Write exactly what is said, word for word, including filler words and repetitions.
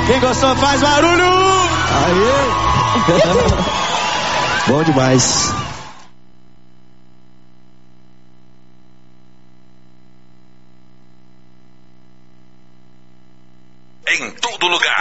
Quem gostou faz barulho! Aê! Bom demais. Em todo lugar.